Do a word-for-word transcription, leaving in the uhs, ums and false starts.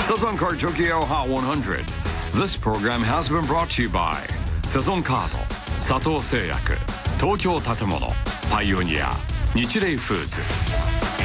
Sazon Card Tokyo Hot one hundred. This program has been brought to you by Sazon Card, Sato Seiyaku, Tokyo Tatemono, Pioneer, Nichirei Foods.